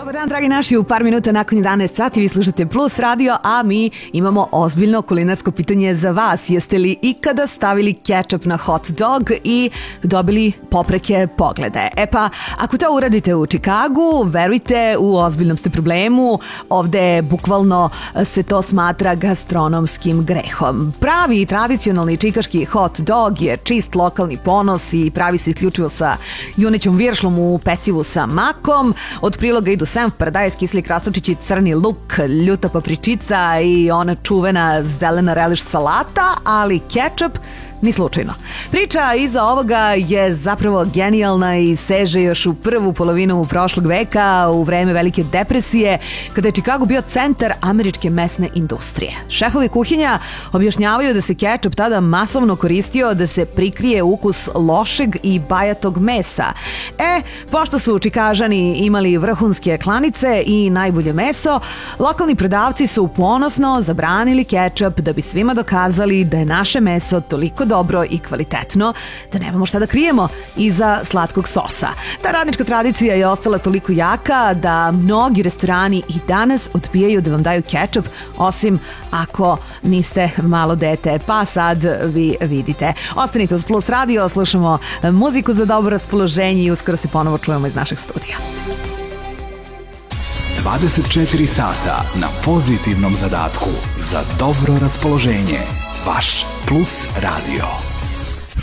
Dobar dan, dragi naši, u par minuta nakon 11 sati vi slušate Plus radio, a mi imamo ozbiljno kulinarsko pitanje za vas. Jeste li ikada stavili kečap na hot dog i dobili popreke poglede? E pa, ako to uradite u Čikagu, verujte, u ozbiljnom ste problemu. Ovde bukvalno se to smatra gastronomskim grehom. Pravi i tradicionalni čikaški hot dog je čist lokalni ponos i pravi se isključivo sa junećom viršlom u pecivu sa makom. Od priloga idu senf, paradajz, kiseli krastavčići, crni luk, ljuta papričica i ona čuvena zelena reliš salata, ali kečap ni slučajno. Priča iza ovoga je zapravo genijalna i seže još u prvu polovinu prošlog veka, u vreme Velike depresije, kada je Čikago bio centar američke mesne industrije. Šefovi kuhinja objašnjavaju da se kečap tada masovno koristio da se prikrije ukus lošeg i bajatog mesa. Pošto su Čikažani imali vrhunske klanice i najbolje meso, lokalni prodavci su ponosno zabranili kečap da bi svima dokazali da je naše meso toliko dobro i kvalitetno da nemamo šta da krijemo iza slatkog sosa. Ta radnička tradicija je ostala toliko jaka da mnogi restorani i danas odbijaju da vam daju kečap, osim ako niste malo dete, pa sad vi vidite. Ostanite uz Plus radio, slušamo muziku za dobro raspoloženje i uskoro se ponovo čujemo iz našeg studija. 24 sata na pozitivnom zadatku za dobro raspoloženje. Vaš Plus radio.